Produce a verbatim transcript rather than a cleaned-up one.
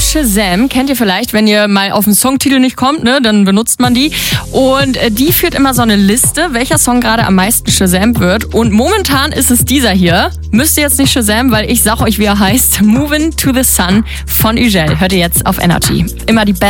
Shazam. Kennt ihr vielleicht, wenn ihr mal auf den Songtitel nicht kommt, ne, dann benutzt man die. Und äh, die führt immer so eine Liste, welcher Song gerade am meisten Shazam wird. Und momentan ist es dieser hier. Müsst ihr jetzt nicht Shazam, weil ich sag euch, wie er heißt. Movin' to the Sun von Ügel. Hört ihr jetzt auf Energy. Immer die